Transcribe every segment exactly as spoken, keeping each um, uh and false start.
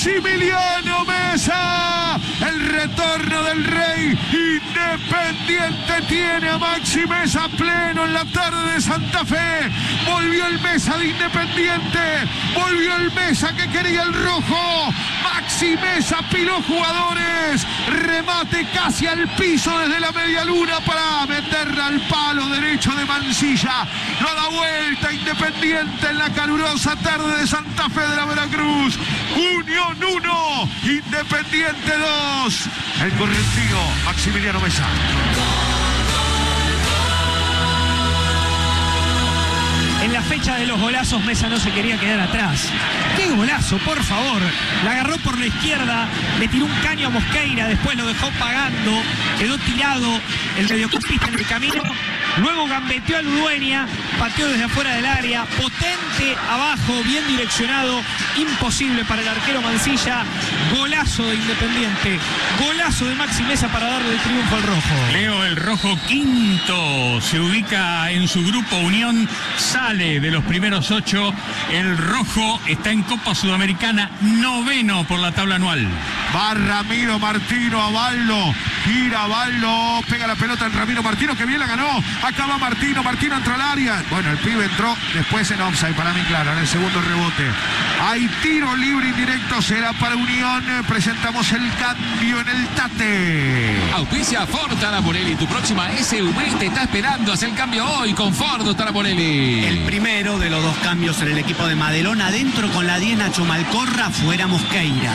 Maximiliano Mesa. El retorno del Rey. Independiente tiene a Maxi Mesa pleno en la tarde de Santa Fe. Volvió el Mesa de Independiente. Volvió el Mesa que quería el rojo. Maxi Mesa piló jugadores. Remate casi al piso desde la media luna para meterla al palo derecho de Mancilla. Lo da vuelta Independiente en la calurosa tarde de Santa Fe de la Veracruz. Unión uno, Independiente dos. El correctivo Maximiliano Mesa. En la fecha de los golazos, Mesa no se quería quedar atrás. ¡Qué golazo, por favor! La agarró por la izquierda, le tiró un caño a Mosqueira, después lo dejó pagando, quedó tirado el mediocampista en el camino. Luego gambeteó a Ludueña, pateó desde afuera del área, potente abajo, bien direccionado, imposible para el arquero Mancilla. Golazo de Independiente, golazo de Maxi Mesa para darle el triunfo al rojo. Leo, el rojo quinto, se ubica en su grupo Unión, sale de los primeros ocho. El rojo está en Copa Sudamericana, noveno por la tabla anual. Va Ramiro Martino a Baldo, gira Baldo, pega la pelota en Ramiro Martino, que bien la ganó. Acá va Martino, Martino entra al área. Bueno, el pibe entró después en offside, para mí claro, en el segundo rebote. Hay tiro libre indirecto, será para Unión. Presentamos el cambio en el Tate. Auspicia Ford Taraborelli, tu próxima S U V te está esperando. Haz el cambio hoy con Ford Taraborelli. El primero de los dos cambios en el equipo de Madelón, adentro con la diez Nacho Malcorra, fuera Mosqueira.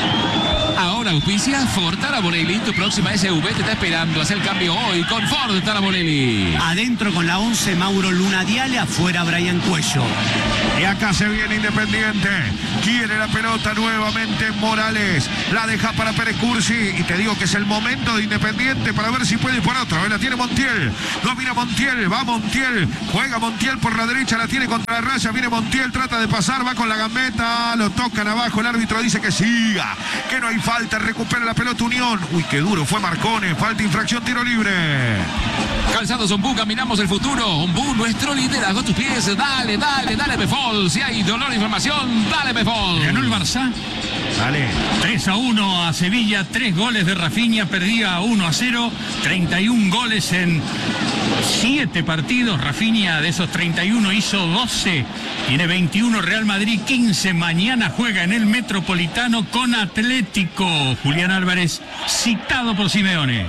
Ahora auspicia Ford Taraborelli, tu próxima S U V te está esperando. Haz el cambio hoy con Ford Taraborelli. Adentro con la once Mauro Luna Diale, afuera Brian Cuello. Y acá se viene Independiente. Quiere la pelota nuevamente Morales. La deja para Pérez Cursi. Y te digo que es el momento de Independiente para ver si puede ir por otra. La tiene Montiel. Domina Montiel. Va Montiel. Juega Montiel por la derecha. La tiene contra la raya. Viene Montiel. Trata de pasar. Va con la gambeta. Lo tocan abajo. El árbitro dice que siga. Que no hay falta. Recupera la pelota Unión. Uy, qué duro. Fue Marcone. Falta, infracción, tiro libre. Calzados Ombú, caminamos el futuro. Ombú, nuestro liderazgo a tus pies. Dale, dale, dale, Befol. Si hay dolor e inflamación, dale, Befol. Ganó el Barça. Dale. tres a uno a Sevilla, tres goles de Rafinha, perdía uno a cero, treinta y un goles en siete partidos. Rafinha de esos treinta y uno hizo doce, tiene veintiuno. Real Madrid quince, mañana juega en el Metropolitano con Atlético. Julián Álvarez, citado por Simeone.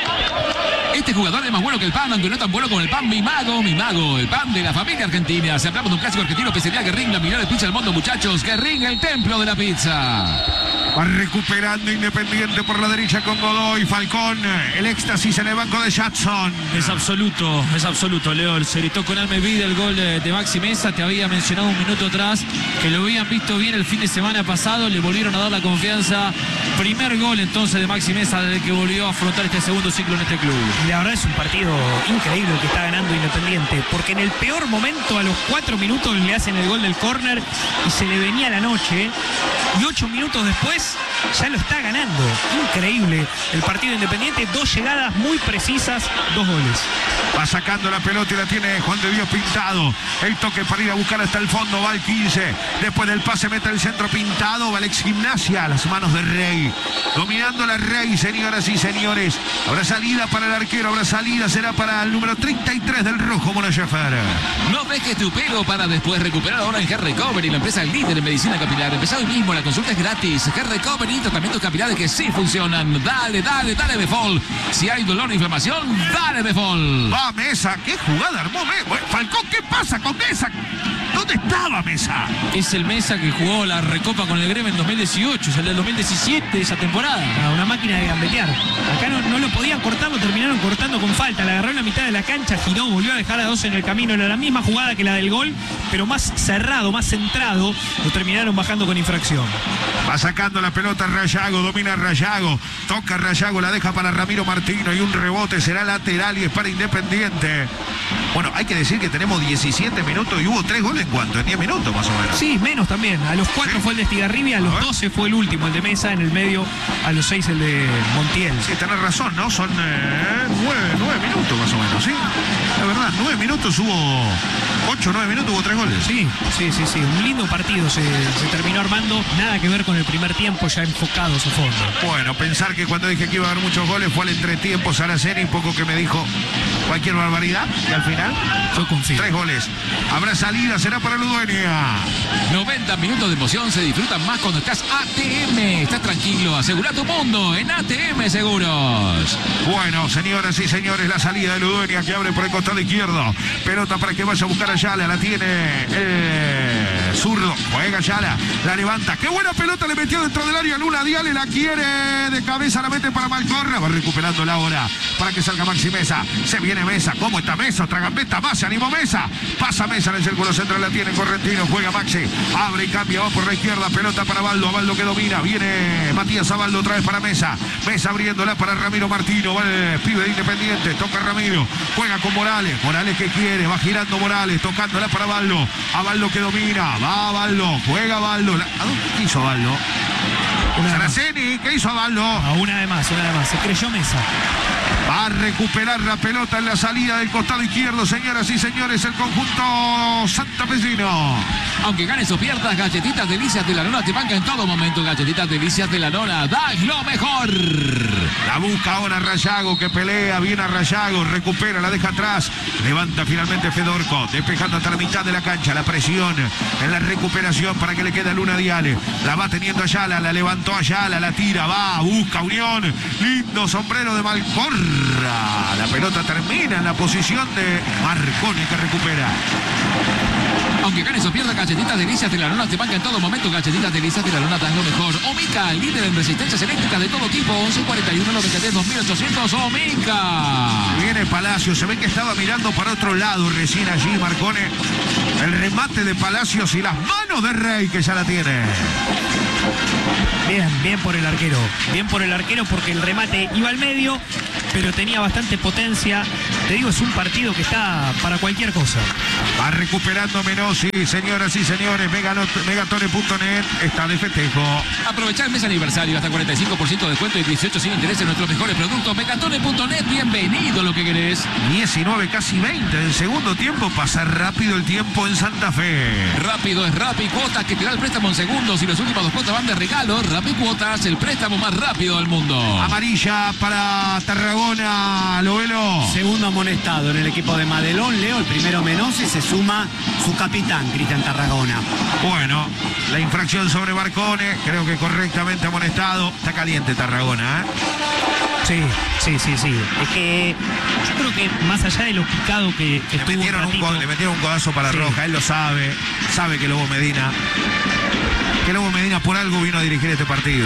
Este jugador es más bueno que el pan, aunque no tan bueno como el pan. Mi mago, mi mago, el pan de la familia argentina. Si hablamos de un clásico argentino, pizzería Guerrín, la millones de pizza del mundo, muchachos. Guerrín, el templo de la pizza. Va recuperando Independiente por la derecha con Godoy. Falcón, el éxtasis en el banco de Jackson. Es absoluto, es absoluto, Leo. Se gritó con alma y vida el gol de, de Maxi Mesa. Te había mencionado un minuto atrás que lo habían visto bien el fin de semana pasado. Le volvieron a dar la confianza. Primer gol entonces de Maxi Mesa desde que volvió a afrontar este segundo ciclo en este club. La verdad es un partido increíble que está ganando Independiente, porque en el peor momento, a los cuatro minutos, le hacen el gol del córner y se le venía la noche. Y ocho minutos después ya lo está ganando. Increíble el partido Independiente. Dos llegadas muy precisas, dos goles. Va sacando la pelota y la tiene Juan de Dios Pintado. El toque para ir a buscar hasta el fondo. Va al quince. Después del pase mete el centro Pintado. Va el ex Gimnasia a las manos de Rey. Dominando la Rey, señoras y señores. Habrá salida para el arquero. Habrá salida. Será para el número treinta y tres del rojo, Mona Schaffer. No dejes tu pelo para después recuperar ahora en Hair Recovery, la empresa líder en medicina capilar. Empezá hoy mismo. La consulta es gratis. Hair Recovery, tratamientos capilares que sí funcionan. Dale, dale, dale, Befol. Si hay dolor e inflamación, dale, Befol. Va Mesa, qué jugada armó Mesa. Falcón, ¿qué pasa con Mesa? ¿Dónde estaba Mesa? Es el Mesa que jugó la Recopa con el Gremio en dos mil dieciocho, es el del dos mil diecisiete de esa temporada. Ah, una máquina de gambetear. Acá no, no lo podían cortar, lo terminaron cortando con falta. La agarró en la mitad de la cancha, giró, volvió a dejar a dos en el camino. Era la misma jugada que la del gol, pero más cerrado, más centrado. Lo terminaron bajando con infracción. Va sacando la pelota Rayago, domina Rayago. Toca Rayago, la deja para Ramiro Martino y un rebote será lateral y es para Independiente. Bueno, hay que decir que tenemos diecisiete minutos y hubo tres goles en cuanto, en diez minutos más o menos. Sí, menos también. A los cuatro sí fue el de Estigarribia, a los a doce fue el último, el de Mesa, en el medio, a los seis el de Montiel. Sí, tenés razón, ¿no? Son eh, nueve, nueve minutos más o menos, ¿sí? La verdad, nueve minutos hubo ocho o nueve minutos hubo tres goles. Sí, sí, sí, sí. Un lindo partido se, se terminó armando. Nada que ver con el primer tiempo, ya enfocados a fondo. Bueno, pensar que cuando dije que iba a haber muchos goles fue al entretiempo Saraceni, poco que me dijo cualquier barbaridad. Y al final, yo confío. Tres goles. Habrá salida, será para Ludueña. noventa minutos de emoción se disfrutan más cuando estás A T M. Estás tranquilo, asegura tu mundo en A T M Seguros. Bueno, señoras y señores, la salida de Ludueña que abre por el costado izquierdo. Pelota para que vaya a buscar a Ayala. La tiene eh, zurdo. Juega Ayala. La levanta. Qué buena pelota le metió dentro del área Luna Diale. La quiere de cabeza. La mete para Malcorra. Va recuperando la hora para que salga Maxi Mesa. Se viene Mesa. ¿Cómo está Mesa? Otra gambeta más. Se animó Mesa. Pasa Mesa en el círculo central. La tiene Correntino. Juega Maxi. Abre y cambia. Va por la izquierda. Pelota para Baldo. Baldo que domina. Viene Matías Abaldo otra vez para Mesa. Mesa abriéndola para Ramiro Martino. Va el pibe de Independiente. Toca Ramiro. Juega con Morales. Morales que quiere. Va girando Morales. Tocándola para Baldo. A Baldo que domina. Va Baldo. Juega Baldo. La... ¿A dónde ¿Qué hizo Baldo? Saraceni. ¿Qué hizo Baldo? A una de más, una de más. Se creyó Mesa. Va a recuperar la pelota en la salida del costado izquierdo, señoras y señores, el conjunto santafesino. Aunque ganes o pierdas, Galletitas Delicias de la Nona te banca en todo momento. Galletitas Delicias de la Nona, das lo mejor. La busca ahora Rayago, que pelea, viene a Rayago, recupera, la deja atrás. Levanta finalmente Fedorco, despejando hasta la mitad de la cancha. La presión en la recuperación para que le quede a Luna Diale. La va teniendo Ayala, la levantó Ayala, la tira, va, busca Unión. Lindo sombrero de Malcorra. La pelota termina en la posición de Marconi, que recupera. Aunque ganes o pierdas, Galletitas Delicias de la Lona te banca en todo momento. Galletitas Delicias de la Lona das lo mejor. Omica, líder en resistencias eléctricas de todo tipo. once cuarenta y uno noventa y tres dos mil ochocientos. Omica. Viene Palacios. Se ve que estaba mirando para otro lado recién allí Marcone. El remate de Palacios y las manos de Rey, que ya la tiene. Bien, bien por el arquero. Bien por el arquero porque el remate iba al medio, pero tenía bastante potencia. Te digo, es un partido que está para cualquier cosa. Va recuperando Menossi, señoras y señores. Megatone punto net está de festejo. Aprovechar el mes aniversario, hasta cuarenta y cinco por ciento de descuento y dieciocho sin interés en nuestros mejores productos. Megatone punto net, bienvenido lo que querés. diecinueve, casi veinte del segundo tiempo. Pasa rápido el tiempo en Santa Fe. Rápido es Rappi Cuotas, que te da el préstamo en segundos y las últimas dos cuotas van de regalo. Rappi Cuotas, el préstamo más rápido del mundo. Amarilla para Tarragona, Lovelo. Segundo amonestado en el equipo de Madelón, Leo. El primero Menossi, se suma su capitán, Cristian Tarragona. Bueno, la infracción sobre Marcone, creo que correctamente amonestado. Está caliente Tarragona, ¿eh? Sí, sí, sí, sí. Es que yo creo que más allá de lo picado que, que le, estuvo metieron un ratito, un, le metieron un codazo para sí. Roja, él lo sabe, sabe que Lobo Medina, que Lobo Medina por algo vino a dirigir este partido,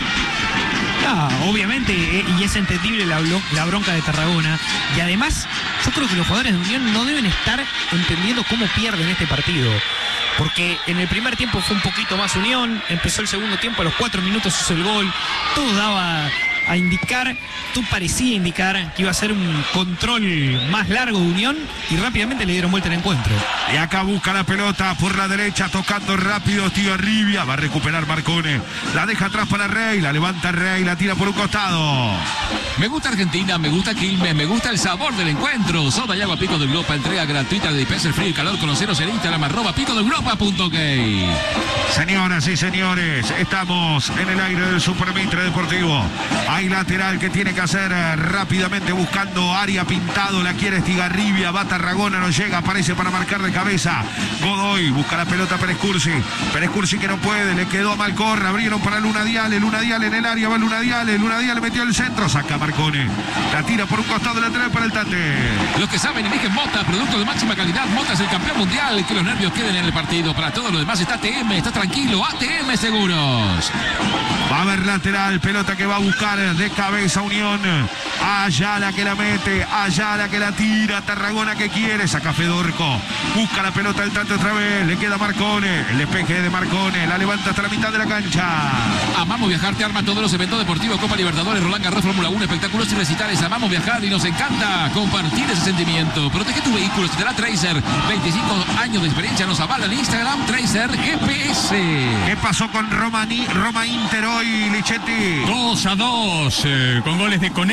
¿no? Ah, obviamente, eh, y es entendible la, la bronca de Tarragona. Y además, yo creo que los jugadores de Unión no deben estar entendiendo cómo pierden este partido. Porque en el primer tiempo fue un poquito más Unión, empezó el segundo tiempo, a los cuatro minutos hizo el gol, todo daba a indicar, todo parecía indicar que iba a ser un control más largo de Unión y rápidamente le dieron vuelta al encuentro. Y acá busca la pelota por la derecha, tocando rápido Estigarribia, va a recuperar Marcone, la deja atrás para Rey, la levanta Rey, la tira por un costado. Me gusta Argentina, me gusta Quilmes, me gusta el sabor del encuentro. Soda y agua Pico de Europa, entrega gratuita de dispensa el frío y calor. Conoceros en Instagram, arroba pico de europa punto gay. Señoras y señores, estamos en el aire del Super Mitre Deportivo. Hay lateral que tiene que hacer eh, rápidamente buscando área pintado, la quiere Estigarribia, va Tarragona, no llega, aparece para marcar de cabeza. Godoy busca la pelota Pérez Cursi, Pérez Cursi que no puede, le quedó a Malcorra, abrieron para Luna Diale, Luna Diale en el área, va Luna Diale, Luna Diale metió el centro, saca Marcone, la tira por un costado lateral para el Tate. Los que saben eligen Mota, producto de máxima calidad. Mota es el campeón mundial, que los nervios queden en el partido. Para todo lo demás está A T M, está tranquilo, A T M Seguros. Va a haber lateral, pelota que va a buscar de cabeza Unión. Ayala que la mete, Ayala que la tira, Tarragona que quiere, saca Fedorco, busca la pelota del Tate otra vez, le queda Marcone, el despeje de Marcone, la levanta hasta la mitad de la cancha. Amamos viajar, te arma todos los eventos deportivos, Copa Libertadores, Roland Garros, Fórmula uno, espectáculos y recitales. Amamos viajar y nos encanta compartir ese sentimiento. Protege tu vehículo, si te da Tracer, veinticinco años de experiencia nos avala en Instagram, Tracer G P S. ¿Qué pasó con Roma, Roma Inter hoy, Lichetti? dos a dos, eh, con goles de Conelo ganaba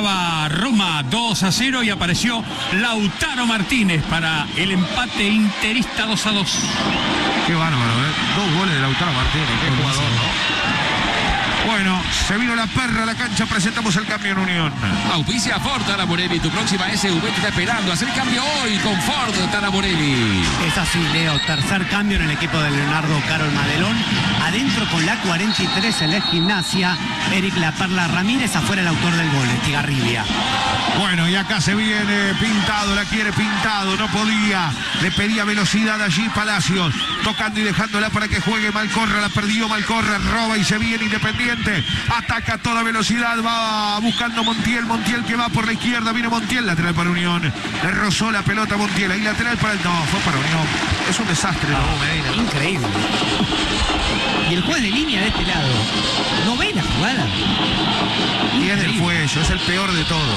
Ganaba Roma dos a cero y apareció Lautaro Martínez para el empate interista dos a dos. Qué bárbaro, ¿eh? Dos goles de Lautaro Martínez, qué jugador, ¿no? Bueno, se vino la perra a la cancha, presentamos el cambio en Unión. Auspicia Ford Taraborelli, tu próxima S U V te está esperando. Hacer cambio hoy con Ford Taraborelli. Es así, Leo. Tercer cambio en el equipo de Leonardo Carol Madelón. Adentro con la cuarenta y tres en la Gimnasia. Eric La Perla Ramírez, afuera el autor del gol, Estigarribia. Bueno, y acá se viene pintado, la quiere pintado, no podía. Le pedía velocidad allí Palacios, tocando y dejándola para que juegue Malcorra, la perdió Malcorra, roba y se viene Independiente. Ataca a toda velocidad, va buscando Montiel, Montiel que va por la izquierda, viene Montiel, lateral para Unión. Le rozó la pelota a Montiel, ahí lateral para el... No, fue para Unión. Es un desastre, ¿no? Medina. Increíble. Y el juez de línea de este lado, ¿no ve la jugada? Tiene el cuello, es el peor de todo.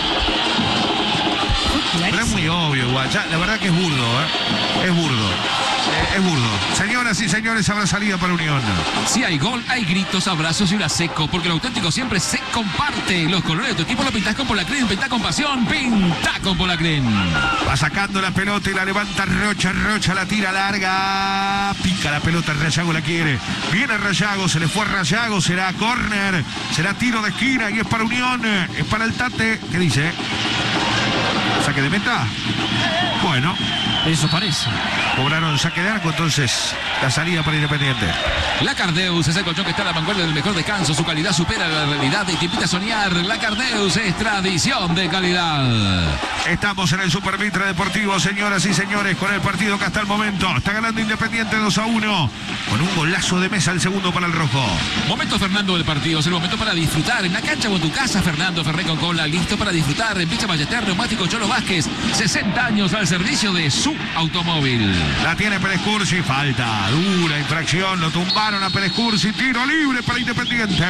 Pero es muy obvio igual, ya, la verdad que es burdo, ¿eh? Es burdo. Eh, es burdo. Señoras y señores, habrá salida para Unión. Si hay gol, hay gritos, abrazos y una seco, porque lo auténtico siempre se comparte. Los colores de tu equipo lo pintás con Polacren, pintá con pasión, pintá con Polacren. Va sacando la pelota y la levanta Rocha, Rocha la tira larga, pica la pelota, Rayago la quiere. Viene Rayago, se le fue a Rayago, será córner, será tiro de esquina y es para Unión, es para el Tate. ¿Qué dice? ¿Saque de meta? Bueno. Eso parece. Cobraron saque de arco, entonces la salida para Independiente. La Cardeus es el colchón que está a la vanguardia del mejor descanso. Su calidad supera la realidad y te invita a soñar. La Cardeus es tradición de calidad. Estamos en el Super Mitre Deportivo, señoras y señores, con el partido que hasta el momento está ganando Independiente dos a uno. Con un golazo de Mesa, el segundo para el rojo. Momento Fernando del partido, es el momento para disfrutar. En la cancha o en tu casa, Fernando Ferré con cola, listo para disfrutar. En Pizza Ballester, Neumático Cholo Vázquez, sesenta años al servicio de su automóvil. La tiene Pérez Cursi, falta, dura infracción, lo tumbaron a Pérez Cursi, tiro libre para Independiente.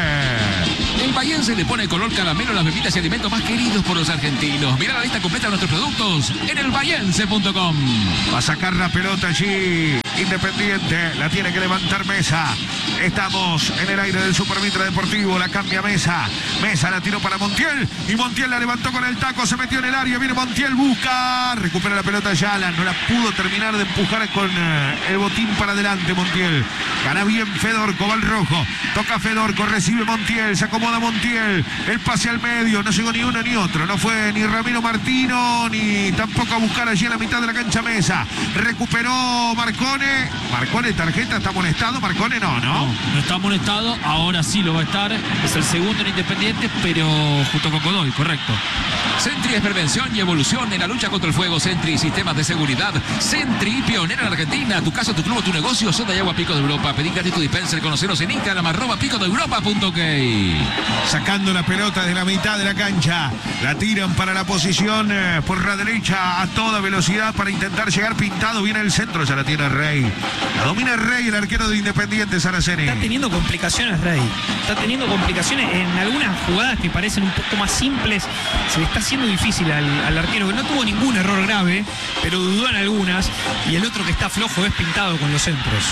El Bahiense le pone color caramelo a las bebidas y alimentos más queridos por los argentinos. Mira la lista completa de nuestros productos en el bahiense punto com. Va a sacar la pelota allí Independiente, la tiene que levantar Mesa. Estamos en el aire del Super Mitre Deportivo, la cambia Mesa. Mesa la tiró para Montiel y Montiel la levantó con el taco, se metió en el área, viene Montiel, busca, recupera la pelota Yala, no la pudo terminar de empujar con uh, el botín para adelante Montiel. Gana bien Fedorco, va al rojo, toca Fedorco, recibe Montiel, se acomoda Montiel, el pase al medio, no llegó ni uno ni otro, no fue ni Ramiro Martino ni tampoco a buscar allí en la mitad de la cancha Mesa. Recuperó Marcone, Marcone tarjeta, está amonestado, Marcone no, no. No, no está amonestado, ahora sí lo va a estar, es el segundo en Independiente, pero junto con Godoy, correcto. Sentry es prevención y evolución en la lucha contra el fuego. Sentry, sistemas de seguridad. Sentry, pionera en Argentina. Tu casa, tu club, tu negocio. Soda y agua Pico de Europa. Pedí gratis tu dispenser. Conoceros en Instagram, arroba pico de europa punto ok. Sacando la pelota de la mitad de la cancha. La tiran para la posición eh, por la derecha a toda velocidad para intentar llegar pintado. Viene el centro, ya la tiene Rey. La domina Rey, el arquero de Independiente, Saraceni. Está teniendo complicaciones Rey. Está teniendo complicaciones en algunas jugadas que parecen un poco más simples. Se le está haciendo difícil al, al arquero, que no tuvo ningún error grave, pero dudó en algunas. Y el otro que está flojo es Pintado con los centros.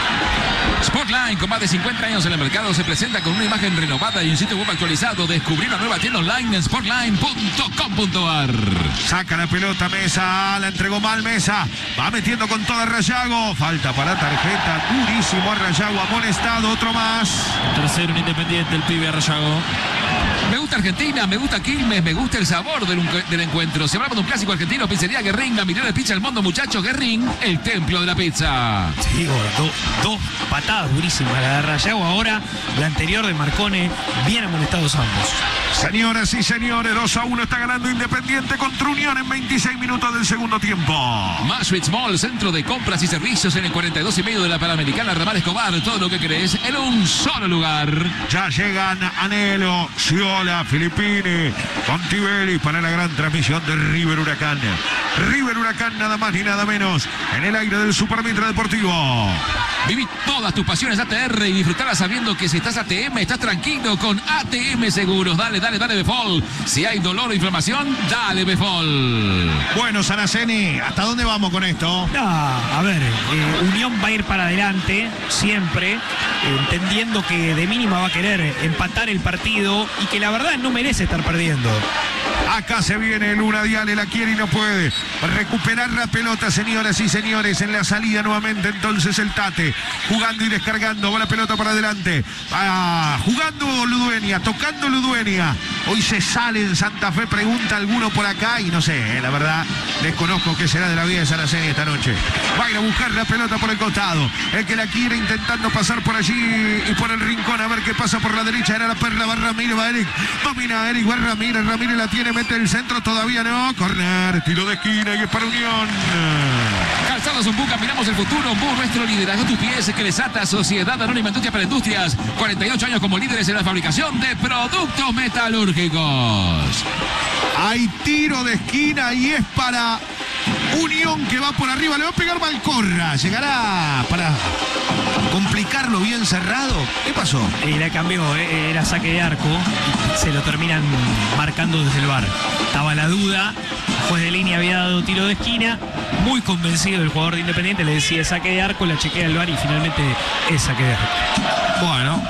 Sportline, con más de cincuenta años en el mercado, se presenta con una imagen renovada y un sitio web actualizado. Descubrí una nueva tienda online en sportline punto com punto ar. Saca la pelota Mesa, la entregó mal Mesa. Va metiendo con toda Rayago. Falta para tarjeta, durísimo a Rayago, amonestado, otro más. Tercero en Independiente, el pibe Rayago. Me gusta Argentina, me gusta Quilmes, me gusta el sabor del, del encuentro. Si hablamos de un clásico argentino, pizzería Guerrín, la mirada de pizza del mundo, muchachos. Guerrín, el templo de la pizza. Sí, dos do patadas durísimas. La de Rayago ahora, la anterior de Marcone, bien amonestados ambos. Señoras y señores, dos a uno está ganando Independiente contra Unión en veintiséis minutos del segundo tiempo. Maastricht Mall, centro de compras y servicios en el cuarenta y dos y medio de la Panamericana, Ramal Escobar. Todo lo que querés en un solo lugar. Ya llegan Anhelo, Ciola, Filippini, Contivelli para la gran transmisión de River Huracán. River Huracán, nada más ni nada menos, en el aire del Supermitra Deportivo. Viví todas tus pasiones A T R y disfrutarlas sabiendo que si estás A T M, estás tranquilo con A T M Seguros. Dale, dale, dale Befol. Si hay dolor o inflamación, dale Befol. Bueno, Saraceni, ¿hasta dónde vamos con esto? No, a ver, eh, Unión va a ir para adelante siempre, eh, entendiendo que de mínima va a querer empatar el partido y que la verdad no merece estar perdiendo. Acá se viene Luna Diale, la quiere y no puede recuperar la pelota, señoras y señores. En la salida nuevamente entonces el Tate, jugando y descargando, va la pelota para adelante, ah, jugando Ludueña, tocando Ludueña. Hoy se sale en Santa Fe, pregunta alguno por acá y no sé, eh, la verdad desconozco qué será de la vida de Saraceni esta noche. Va a ir a buscar la pelota por el costado, el que la quiere intentando pasar por allí y por el rincón, a ver qué pasa por la derecha. Era la perla, va Ramírez, va Eric, domina Eric, va Ramírez, Ramírez la tiene, mete el centro, todavía no, corner, tiro de esquina y es para Unión. Calzados Ombú, caminamos el futuro. Ombú, nuestro liderazgo, tus pies que desata Sociedad Anónima Industria para Industrias. cuarenta y ocho años como líderes en la fabricación de productos metalúrgicos. Hay tiro de esquina y es para Unión, que va por arriba, le va a pegar Malcorra, llegará para complicarlo bien cerrado. ¿Qué pasó? Y la cambió, eh, era saque de arco, y se lo terminan marcando desde el V A R. Estaba la duda, juez de línea había dado tiro de esquina, muy convencido el jugador de Independiente, le decía saque de arco, la chequea el V A R y finalmente es saque de arco. Bueno.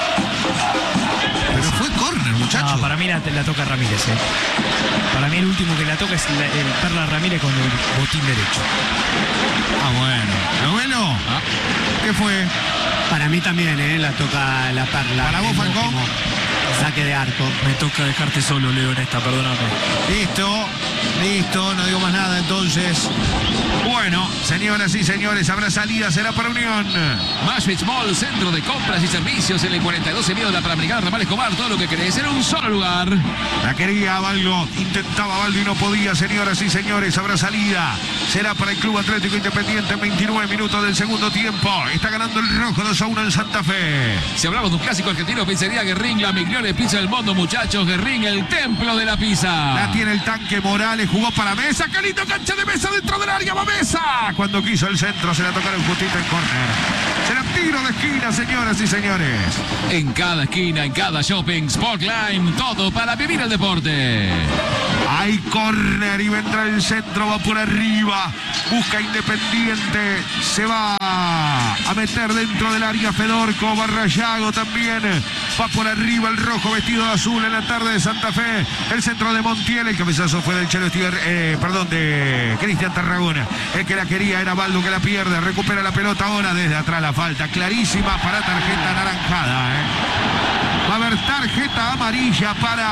Pero fue córner, muchacho. No, para mí la, la toca Ramírez, eh. Para mí el último que la toca es la, el Perla Ramírez con el botín derecho. Ah, bueno. ¿Novelo? Ah. ¿Qué fue? Para mí también, ¿eh? La toca la Perla. ¿Para vos, el Falcón? último saque de arco. Me toca dejarte solo, Leo, en esta, perdóname. Listo, listo, no digo más nada entonces. Bueno, señoras y señores, habrá salida, será para Unión. Mashwitz Mall, centro de compras y servicios en el cuarenta y dos Miedo de la Panamericana Ramal Escobar. Todo lo que querés en un solo lugar. La quería Baldo, intentaba Baldo y no podía, señoras y señores, habrá salida. Será para el Club Atlético Independiente en veintinueve minutos del segundo tiempo. Está ganando el rojo dos a uno en Santa Fe. Si hablamos de un clásico argentino, pizzería Guerrín, la migliore pizza del mundo, muchachos. Guerrín, el templo de la pizza. La tiene el tanque Morales, jugó para Mesa. ¡Qué lindo cancha de Mesa dentro del área! ¡Va Mesa! Cuando quiso el centro, se la tocaron justito en córner. Será tiro de esquina, señoras y señores. En cada esquina, en cada shopping, Sportline, todo para vivir el deporte. Hay córner y vendrá el centro, va por arriba, busca Independiente, se va a meter dentro del área Fedorco, Barrayago también, va por arriba el rojo vestido de azul en la tarde de Santa Fe, el centro de Montiel, el cabezazo fue del Chelo Estiver, eh, perdón, de Cristian Tarragona, el que la quería era Baldo, que la pierde, recupera la pelota ahora desde atrás, la falta clarísima para tarjeta anaranjada, ¿eh? Va a haber tarjeta amarilla para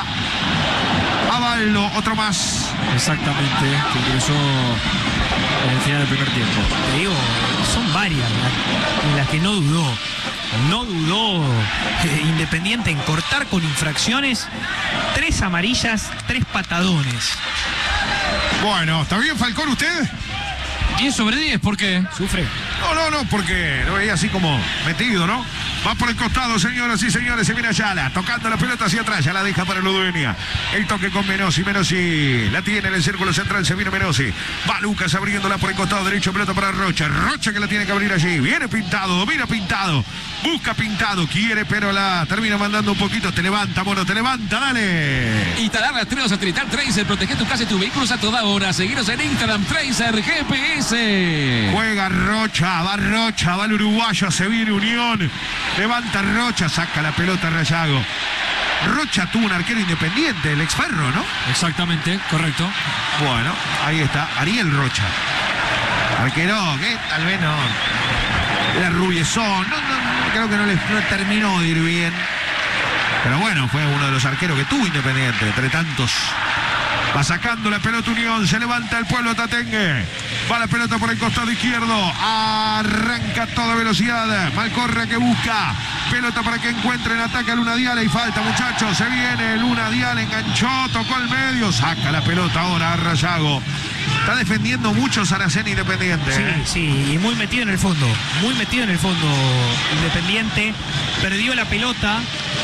Abaldo, otro más. Exactamente, que ingresó en el final del primer tiempo. Te digo, son varias las, en las que no dudó. No dudó eh, Independiente en cortar con infracciones. Tres amarillas, tres patadones. Bueno, ¿está bien, Falcón, usted? diez sobre diez, ¿por qué? Sufre. No, no, no, porque lo veía así como metido, ¿no? Va por el costado, señoras y señores, se viene Ayala, tocando la pelota hacia atrás, ya la deja para Ludueña. El toque con Menossi, Menossi la tiene en el círculo central, se viene Menossi. Va Lucas abriéndola por el costado derecho, pelota para Rocha. Rocha que la tiene que abrir allí, viene Pintado, domina Pintado, busca Pintado, quiere, pero la termina mandando un poquito. Te levanta, mono, te levanta, dale. Instalar rastreos satelital Tracer, protege tu casa y tus vehículos a toda hora. Seguiros en Instagram, Tracer G P S. Juega Rocha, va Rocha, va el uruguayo, se viene Unión. Levanta Rocha, saca la pelota Rayago. Rocha tuvo un arquero Independiente, el exferro, ¿no? Exactamente, correcto. Bueno, ahí está, Ariel Rocha. Arquero, que tal vez no. Era rubiezón, no, no, creo que no le no terminó de ir bien. Pero bueno, fue uno de los arqueros que tuvo Independiente, entre tantos. Va sacando la pelota Unión, se levanta el pueblo Tatengue. Va la pelota por el costado izquierdo. Arranca a toda velocidad. Malcorra que busca. Pelota para que encuentren. Ataca Luna Diale y falta, muchachos. Se viene Luna Diale, enganchó, tocó el medio. Saca la pelota ahora a Rayago. Está defendiendo mucho Saraceni Independiente. Sí, ¿eh? sí, y muy metido en el fondo. Muy metido en el fondo Independiente. Perdió la pelota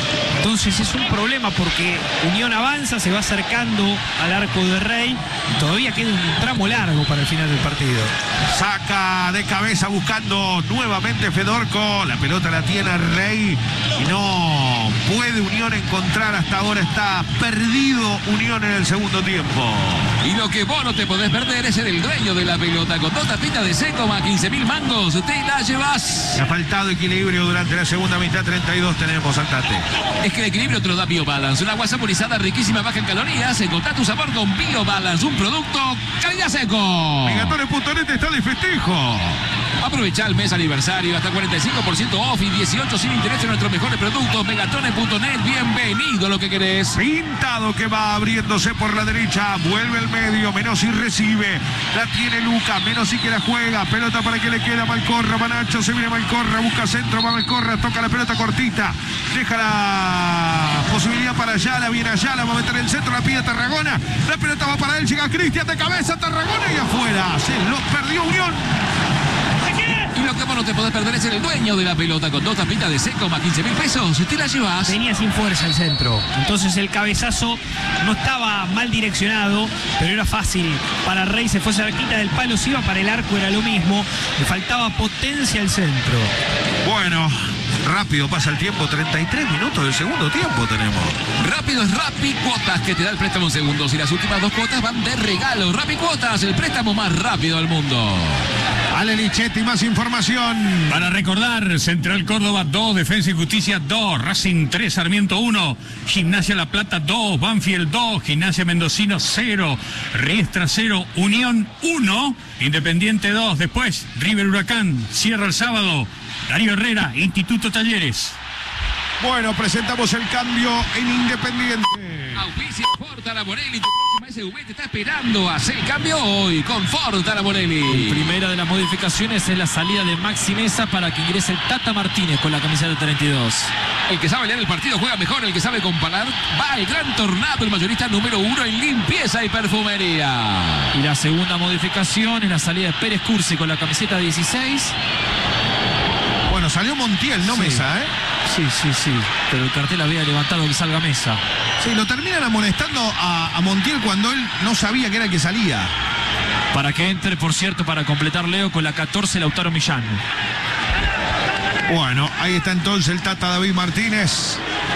Entonces es un problema porque Unión avanza, se va acercando al arco de Rey. Todavía queda un tramo largo para el final del partido. Saca de cabeza buscando nuevamente Fedorco. La pelota la tiene Rey y no puede Unión encontrar. Hasta ahora está perdido Unión en el segundo tiempo. Y lo que vos no te podés perder es el dueño de la pelota. Con dos tapitas de Secom a quince mil mangos, te la llevas. Ha faltado equilibrio durante la segunda mitad. Treinta y dos tenemos, saltate. Es que el equilibrio te lo da BioBalance, una agua saborizada riquísima, baja en calorías. Encontrá tu sabor con BioBalance, un producto calidad Seco. Megatones punto net está de festejo. Aprovecha el mes aniversario, hasta cuarenta y cinco por ciento off y dieciocho sin interés en nuestros mejores productos. Megatones punto net, bienvenido a lo que querés. Pintado que va abriéndose por la derecha, vuelve al medio, Menossi recibe, la tiene Luca, Menossi que la juega, pelota para que le queda Malcorra, Manacho, se viene Malcorra, busca centro, va Malcorra, toca la pelota cortita, deja la posibilidad para Ayala, viene Ayala, va a meter el centro, la pide Tarragona, la pelota va para él, llega Cristian de cabeza, Tarragona y afuera, se lo perdió Unión. Y lo que vos no te podés perder es el dueño de la pelota. Con dos tapitas de Secom a quince mil pesos, te la llevas. Tenía sin fuerza el centro. Entonces el cabezazo no estaba mal direccionado, pero era fácil para Rey. Se fue cerquita del palo, se iba para el arco, era lo mismo. Le faltaba potencia al centro. Bueno, rápido pasa el tiempo, treinta y tres minutos del segundo tiempo tenemos. Rápido es Rappi Cuotas, que te da el préstamo en segundos. Y las últimas dos cuotas van de regalo. Rappi Cuotas, el préstamo más rápido del mundo. Ale Lichetti, más información. Para recordar, Central Córdoba dos, Defensa y Justicia dos, Racing tres, Sarmiento uno, Gimnasia La Plata dos, Banfield dos, Gimnasia Mendocino cero, Riestra cero, Unión uno, Independiente dos. Después, River Huracán, cierra el sábado, Darío Herrera, Instituto Talleres. Bueno, presentamos el cambio en Independiente. Auspicia Ford Taraborelli, tu próxima S U V te está esperando. Haz el cambio hoy con Ford Taraborelli. Primera de las modificaciones es la salida de Maxi Mesa para que ingrese el Tata Martínez con la camiseta treinta y dos. El que sabe leer el partido juega mejor, el que sabe comparar va al Gran Tornado, el mayorista número uno en limpieza y perfumería. Y la segunda modificación es la salida de Pérez Cursi con la camiseta dieciséis. Bueno, salió Montiel, no Sí. Mesa, ¿eh? Sí, sí, sí. Pero el cartel había levantado que salga Mesa. Sí, lo terminan amonestando a, a Montiel cuando él no sabía que era el que salía. Para que entre, por cierto, para completar Leo con la catorce, Lautaro Millán. Bueno, ahí está entonces el Tata David Martínez.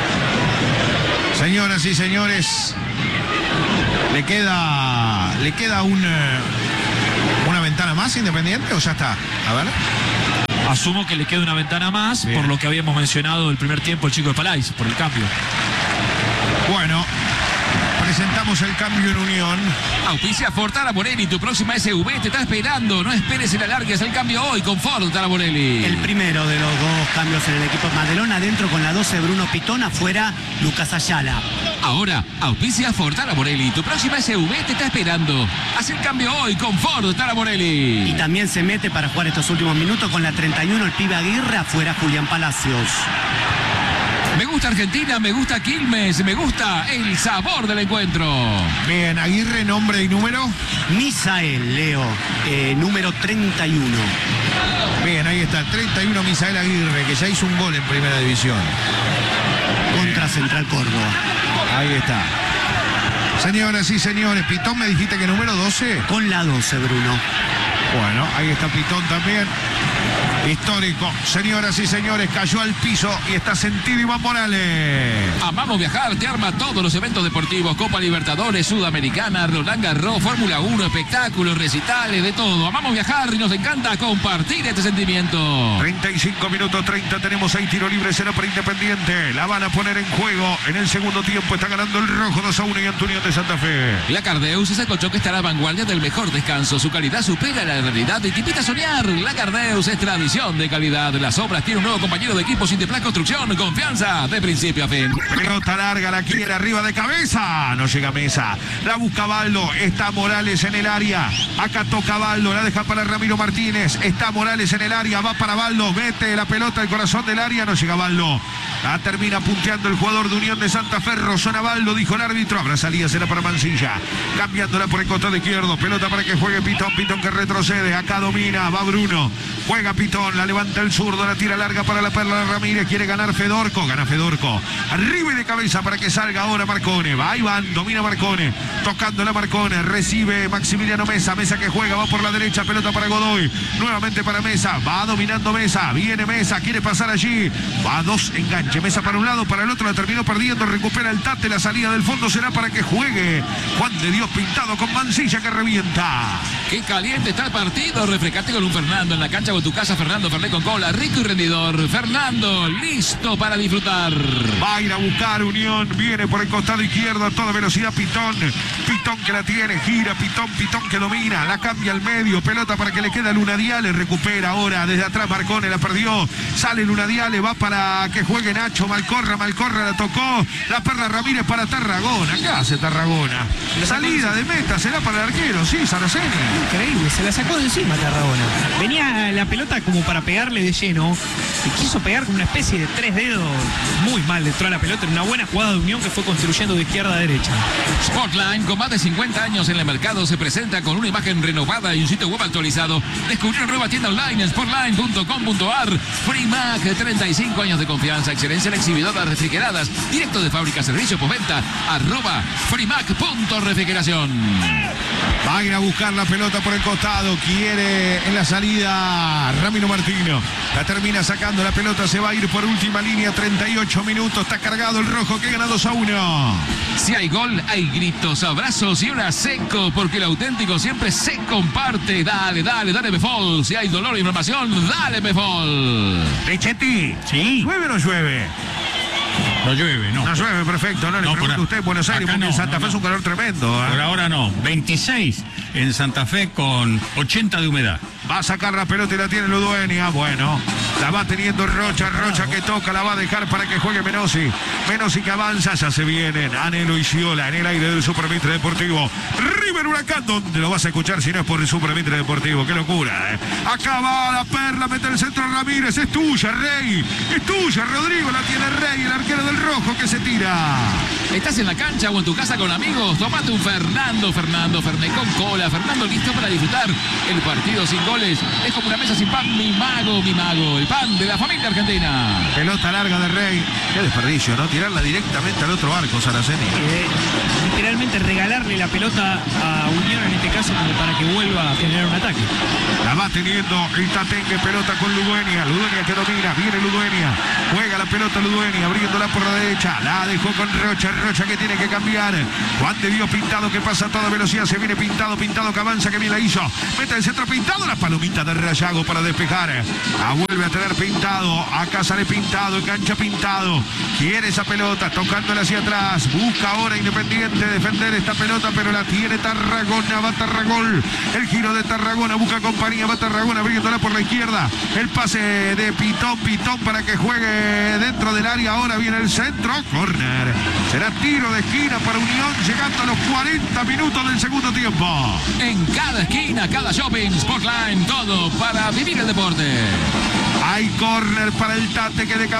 Señoras y señores, le queda le queda un, eh, una ventana más Independiente o ya está. A ver. Asumo que le queda una ventana más, Bien. por lo que habíamos mencionado el primer tiempo el chico de Palais, por el cambio. Bueno, presentamos el cambio en Unión. Auspicia Ford Taraborelli, tu próxima S U V te está esperando. No esperes y la largues el cambio hoy con Ford Taraborelli. El primero de los dos cambios en el equipo Madelón, adentro con la doce Bruno Pitón, afuera Lucas Ayala. Ahora, auspicia Ford Taraborelli, tu próxima S U V te está esperando. Haz el cambio hoy con Ford Taraborelli. Y también se mete para jugar estos últimos minutos con la treinta y uno el pibe Aguirre, afuera Julián Palacios. Me gusta Argentina, me gusta Quilmes, me gusta el sabor del encuentro. Bien, Aguirre, nombre y número. Misael, Leo, eh, número treinta y uno. Bien, ahí está, treinta y uno Misael Aguirre, que ya hizo un gol en Primera División. Contra Central Córdoba. Ahí está. Señoras y señores, Pitón, me dijiste que número doce. Con la doce, Bruno. Bueno, ahí está Pitón también. Histórico. Señoras y señores, cayó al piso y está sentido Iván Morales. Amamos viajar, te arma todos los eventos deportivos, Copa Libertadores, Sudamericana, Roland Garros, Fórmula uno, espectáculos, recitales, de todo. Amamos viajar y nos encanta compartir este sentimiento. treinta y cinco minutos treinta, tenemos ahí tiro libre, será para Independiente. La van a poner en juego en el segundo tiempo. Está ganando el rojo dos a uno y Antonio de Santa Fe. La Cardeus es el colchón que está a la vanguardia del mejor descanso. Su calidad supera la realidad y te invita a soñar. La Cardeus es tradición de calidad. Las obras tiene un nuevo compañero de equipo, Sinteplas Construcción. Confianza de principio a fin. Pelota larga, la quiere arriba de cabeza. No llega a Mesa. La busca Baldo. Está Morales en el área. Acá toca Baldo. La deja para Ramiro Martínez. Está Morales en el área. Va para Baldo. Mete la pelota al corazón del área. No llega Baldo. La termina punteando el jugador de Unión de Santa Fe, Rosonavaldo, dijo el árbitro. Habrá salida, será para Mancilla. Cambiándola por el costado izquierdo. Pelota para que juegue Pitón. Pitón que retrocede. Acá domina. Va Bruno. Juega Pitón. La levanta el zurdo. La tira larga para la Perla Ramírez. Quiere ganar Fedorco. Gana Fedorco. Arriba y de cabeza para que salga ahora Marcone. Va Iván. Domina Marcone. Tocando la Marcone. Recibe Maximiliano Mesa. Mesa que juega. Va por la derecha. Pelota para Godoy. Nuevamente para Mesa. Va dominando Mesa. Viene Mesa. Quiere pasar allí. Va a dos enganche. Mesa para un lado. Para el otro. La terminó perdiendo. Recupera el Tate. La salida del fondo será para que juegue Juan de Dios Pintado con Mancilla que revienta. Qué caliente está el partido. Refrescate con un Fernando en la cancha con tu casa. Fernando Fernet con cola. Rico y rendidor. Fernando listo para disfrutar. Va a ir a buscar Unión. Viene por el costado izquierdo a toda velocidad Pitón. Pitón que la tiene. Gira Pitón. Pitón que domina. La cambia al medio. Pelota para que le queda Luna Diale. Recupera ahora desde atrás Marcone. La perdió. Sale Luna Diale. Va para que juegue Nacho. Malcorra. Malcorra la tocó. La Perla Ramírez para Tarragona. ¿Qué hace Tarragona? Salida de meta. Será para el arquero. Sí, Saraceni. Increíble, se la sacó de encima Tarragona. Venía la pelota como para pegarle de lleno y quiso pegar con una especie de tres dedos. Muy mal entró a la pelota en una buena jugada de Unión que fue construyendo de izquierda a derecha. Sportline, con más de cincuenta años en el mercado, se presenta con una imagen renovada y un sitio web actualizado. Descubrió una nueva tienda online en sportline punto com punto ar. Frimac, treinta y cinco años de confianza, excelencia en exhibidoras refrigeradas, directo de fábrica, servicio postventa, arroba frimac punto refrigeración. Va a ir a buscar la pelota por el costado. Quiere en la salida Ramiro Martino. La termina sacando la pelota. Se va a ir por última línea. treinta y ocho minutos. Está cargado el rojo que gana dos a uno. Si hay gol, hay gritos, abrazos y una seco, porque el auténtico siempre se comparte. Dale, dale, dale Befol. Si hay dolor e inflamación, dale Befol. Lechetti. Sí. ¿Llueve o no llueve? No llueve, no. No llueve, perfecto. No le No, pregunto por a usted, Buenos Aires, acá porque no, en Santa no, Fe no. es un calor tremendo. ¿eh? Por ahora no. veintiséis en Santa Fe con ochenta de humedad. Va a sacar la pelota y la tiene Ludueña. Bueno, la va teniendo Rocha. Rocha que toca, la va a dejar para que juegue Menossi. Menossi que avanza, ya se vienen. Anelo y Ciola en el aire del Supermitre Deportivo. River Huracán, ¿dónde lo vas a escuchar si no es por el Supermitre Deportivo? Qué locura, ¿eh? Acá va la Perla, mete el centro Ramírez. Es tuya, Rey. Es tuya, Rodrigo. La tiene Rey, el arquero del rojo que se tira. ¿Estás en la cancha o en tu casa con amigos? Tomate un Fernando, Fernando, Fernet con cola. Fernando listo para disfrutar el partido sin goles. Es como una mesa sin pan. Mi mago, mi mago. El pan de la familia argentina. Pelota larga de Rey. Qué desperdicio, ¿no? Tirarla directamente al otro arco, Saraceni. Eh, literalmente regalarle la pelota a Unión en este caso como para que vuelva a generar un ataque. La va teniendo el Tatengue, pelota con Ludueña. Ludueña que domina, viene Ludueña. Juega la pelota Ludueña, abriéndola por la derecha. La dejó con Rocha, Rocha que tiene que cambiar. Juan de Dios Pintado que pasa a toda velocidad. Se viene Pintado, Pintado que avanza, que bien la hizo. Mete el centro Pintado, la palomita de Rayago para despejar. La vuelve a tener Pintado. Acá sale Pintado, engancha Pintado. Quiere esa pelota, tocándola hacia atrás. Busca ahora Independiente defender esta pelota, pero la tiene Tarragona. Va Tarragón. El giro de Tarragona, busca compañía. Va Tarragona abriéndola por la izquierda. El pase de Pitón, Pitón para que juegue dentro del área. Ahora viene el centro. Corner. Será tiro de esquina para Unión, llegando a los cuarenta minutos del segundo tiempo. En cada esquina, cada shopping, Sportline, todo para vivir el deporte. Hay corner para el Tate que de